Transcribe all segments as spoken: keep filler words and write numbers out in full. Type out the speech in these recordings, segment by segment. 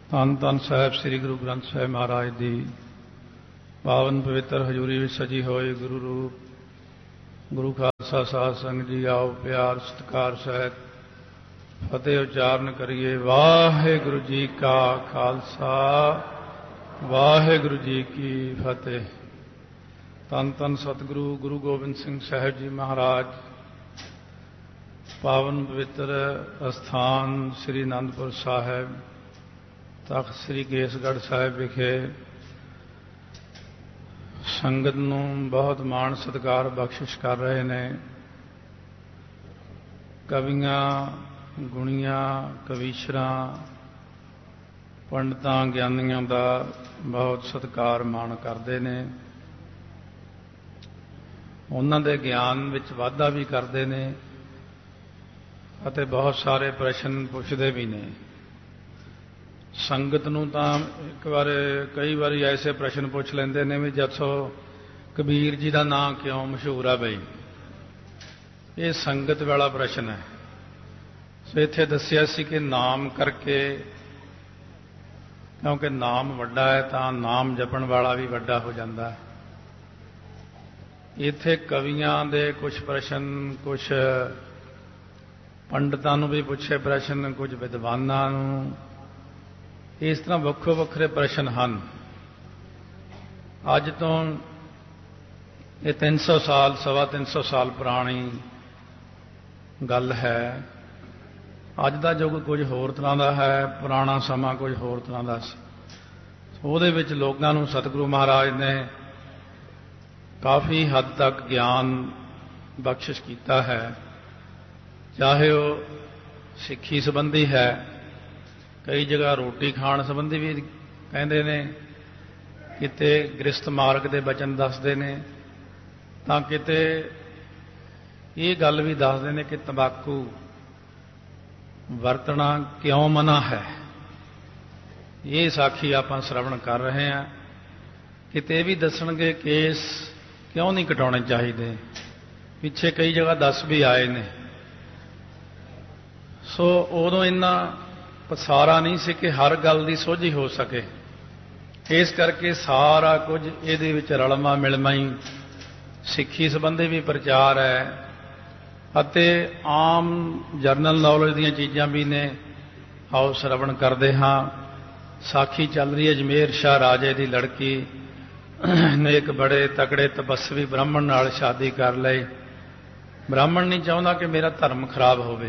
ਧੰਨ ਧੰਨ ਸਾਹਿਬ ਸ੍ਰੀ ਗੁਰੂ ਗ੍ਰੰਥ ਸਾਹਿਬ ਮਹਾਰਾਜ ਦੀ ਪਾਵਨ ਪਵਿੱਤਰ ਹਜ਼ੂਰੀ ਵਿੱਚ ਸਜੀ ਹੋਏ ਗੁਰੂ ਰੂਪ ਗੁਰੂ ਖਾਲਸਾ ਸਾਧ ਸੰਗਤ ਜੀ, ਆਓ ਪਿਆਰ ਸਤਿਕਾਰ ਸਹਿਤ ਫਤਿਹ ਉਚਾਰਨ ਕਰੀਏ। ਵਾਹਿਗੁਰੂ ਜੀ ਕਾ ਖਾਲਸਾ, ਵਾਹਿਗੁਰੂ ਜੀ ਕੀ ਫਤਿਹ। ਧੰਨ ਧੰਨ ਸਤਿਗੁਰੂ ਗੁਰੂ ਗੋਬਿੰਦ ਸਿੰਘ ਸਾਹਿਬ ਜੀ ਮਹਾਰਾਜ ਪਾਵਨ ਪਵਿੱਤਰ ਅਸਥਾਨ ਸ੍ਰੀ ਅਨੰਦਪੁਰ ਸਾਹਿਬ ਤਖ਼ਤ ਸ੍ਰੀ ਕੇਸਗੜ੍ਹ ਸਾਹਿਬ ਵਿਖੇ ਸੰਗਤ ਨੂੰ ਬਹੁਤ ਮਾਣ ਸਤਿਕਾਰ ਬਖਸ਼ਿਸ਼ ਕਰ ਰਹੇ ਨੇ। ਕਵੀਆਂ, ਗੁਣੀਆਂ, ਕਵੀਸ਼ਰਾਂ, ਪੰਡਤਾਂ, ਗਿਆਨੀਆਂ ਦਾ ਬਹੁਤ ਸਤਿਕਾਰ ਮਾਣ ਕਰਦੇ ਨੇ। ਉਹਨਾਂ ਦੇ ਗਿਆਨ ਵਿੱਚ ਵਾਧਾ ਵੀ ਕਰਦੇ ਨੇ ਅਤੇ ਬਹੁਤ ਸਾਰੇ ਪ੍ਰਸ਼ਨ ਪੁੱਛਦੇ ਵੀ ਨੇ। ਸੰਗਤ ਨੂੰ ਤਾਂ ਇੱਕ ਵਾਰ ਕਈ ਵਾਰੀ ਐਸੇ ਪ੍ਰਸ਼ਨ ਪੁੱਛ ਲੈਂਦੇ ਨੇ ਵੀ ਜੱਸੋ ਕਬੀਰ ਜੀ ਦਾ ਨਾਂ ਕਿਉਂ ਮਸ਼ਹੂਰ ਆ ਬਈ। ਇਹ ਸੰਗਤ ਵਾਲਾ ਪ੍ਰਸ਼ਨ ਹੈ। ਸੋ ਇੱਥੇ ਦੱਸਿਆ ਸੀ ਕਿ ਨਾਮ ਕਰਕੇ, ਕਿਉਂਕਿ ਨਾਮ ਵੱਡਾ ਹੈ ਤਾਂ ਨਾਮ ਜਪਣ ਵਾਲਾ ਵੀ ਵੱਡਾ ਹੋ ਜਾਂਦਾ ਹੈ। ਇੱਥੇ ਕਵੀਆਂ ਦੇ ਕੁਝ ਪ੍ਰਸ਼ਨ, ਕੁਝ ਪੰਡਤਾਂ ਨੂੰ ਵੀ ਪੁੱਛੇ ਪ੍ਰਸ਼ਨ, ਕੁਝ ਵਿਦਵਾਨਾਂ ਨੂੰ, ਇਸ ਤਰ੍ਹਾਂ ਵੱਖੋ ਵੱਖਰੇ ਪ੍ਰਸ਼ਨ ਹਨ। ਅੱਜ ਤੋਂ ਇਹ ਤਿੰਨ ਸੌ ਸਾਲ, ਸਵਾ ਤਿੰਨ ਸੌ ਸਾਲ ਪੁਰਾਣੀ ਗੱਲ ਹੈ। ਅੱਜ ਦਾ ਯੁੱਗ ਕੁਝ ਹੋਰ ਤਰ੍ਹਾਂ ਦਾ ਹੈ, ਪੁਰਾਣਾ ਸਮਾਂ ਕੁਝ ਹੋਰ ਤਰ੍ਹਾਂ ਦਾ ਸੀ। ਉਹਦੇ ਵਿੱਚ ਲੋਕਾਂ ਨੂੰ ਸਤਿਗੁਰੂ ਮਹਾਰਾਜ ਨੇ ਕਾਫੀ ਹੱਦ ਤੱਕ ਗਿਆਨ ਬਖਸ਼ਿਸ਼ ਕੀਤਾ ਹੈ। ਚਾਹੇ ਉਹ ਸਿੱਖੀ ਸੰਬੰਧੀ ਹੈ, ਕਈ ਜਗ੍ਹਾ ਰੋਟੀ ਖਾਣ ਸੰਬੰਧੀ ਵੀ ਕਹਿੰਦੇ ਨੇ, ਕਿਤੇ ਗ੍ਰਸਥ ਮਾਰਗ ਦੇ ਬਚਨ ਦੱਸਦੇ ਨੇ, ਤਾਂ ਕਿਤੇ ਇਹ ਗੱਲ ਵੀ ਦੱਸਦੇ ਨੇ ਕਿ ਤੰਬਾਕੂ ਵਰਤਣਾ ਕਿਉਂ ਮਨਾ ਹੈ। ਇਹ ਸਾਖੀ ਆਪਾਂ ਸ਼ਰਵਣ ਕਰ ਰਹੇ ਹਾਂ। ਕਿਤੇ ਇਹ ਵੀ ਦੱਸਣਗੇ ਕੇਸ ਕਿਉਂ ਨਹੀਂ ਕਟਾਉਣੇ ਚਾਹੀਦੇ। ਪਿੱਛੇ ਕਈ ਜਗ੍ਹਾ ਦੱਸ ਵੀ ਆਏ ਨੇ। ਸੋ ਉਦੋਂ ਇੰਨਾ ਪਸਾਰਾ ਨਹੀਂ ਸੀ ਕਿ ਹਰ ਗੱਲ ਦੀ ਸੋਝੀ ਹੋ ਸਕੇ। ਇਸ ਕਰਕੇ ਸਾਰਾ ਕੁਝ ਇਹਦੇ ਵਿੱਚ ਰਲਮਾ ਮਿਲਮਾ ਹੀ ਸਿੱਖੀ ਸੰਬੰਧੀ ਵੀ ਪ੍ਰਚਾਰ ਹੈ ਅਤੇ ਆਮ ਜਰਨਲ ਨੌਲੇਜ ਦੀਆਂ ਚੀਜ਼ਾਂ ਵੀ ਨੇ। ਆਓ ਸ਼ਰਵਣ ਕਰਦੇ ਹਾਂ। ਸਾਖੀ ਚੱਲ ਰਹੀ ਹੈ। ਅਜਮੇਰ ਸ਼ਾਹ ਰਾਜੇ ਦੀ ਲੜਕੀ ਨੇ ਇੱਕ ਬੜੇ ਤਕੜੇ ਤਪੱਸਵੀ ਬ੍ਰਾਹਮਣ ਨਾਲ ਸ਼ਾਦੀ ਕਰ ਲਈ। ਬ੍ਰਾਹਮਣ ਨਹੀਂ ਚਾਹੁੰਦਾ ਕਿ ਮੇਰਾ ਧਰਮ ਖਰਾਬ ਹੋਵੇ।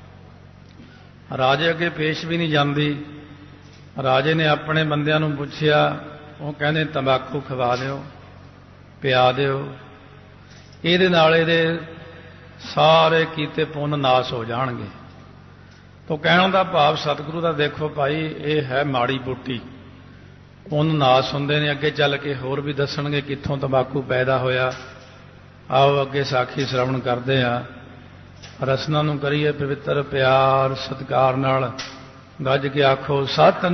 ਰਾਜੇ ਅੱਗੇ ਪੇਸ਼ ਵੀ ਨਹੀਂ ਜਾਂਦੀ। ਰਾਜੇ ਨੇ ਆਪਣੇ ਬੰਦਿਆਂ ਨੂੰ ਪੁੱਛਿਆ, ਉਹ ਕਹਿੰਦੇ ਤੰਬਾਕੂ ਖਵਾ ਦਿਓ, ਪਿਆ ਦਿਓ, ਇਹਦੇ ਨਾਲ ਇਹਦੇ ਸਾਰੇ ਕੀਤੇ ਪੁੰਨ ਨਾਸ ਹੋ ਜਾਣਗੇ। ਤੋ ਕਹਿਣ ਦਾ ਭਾਵ ਸਤਿਗੁਰੂ ਦਾ ਦੇਖੋ ਭਾਈ, ਇਹ ਹੈ ਮਾੜੀ ਬੂਟੀ, ਪੁੰਨ ਨਾਸ ਹੁੰਦੇ ਨੇ। ਅੱਗੇ ਚੱਲ ਕੇ ਹੋਰ ਵੀ ਦੱਸਣਗੇ ਕਿੱਥੋਂ ਤੰਬਾਕੂ ਪੈਦਾ ਹੋਇਆ। ਆਓ ਅੱਗੇ ਸਾਖੀ ਸ਼ਰਵਣ ਕਰਦੇ ਹਾਂ। ਰਸਨਾ ਨੂੰ ਕਰੀਏ ਪਵਿੱਤਰ ਪਿਆਰ ਸਤਿਕਾਰ ਨਾਲ। ਗੱਜ ਕੇ ਆਖੋ ਸਤਿ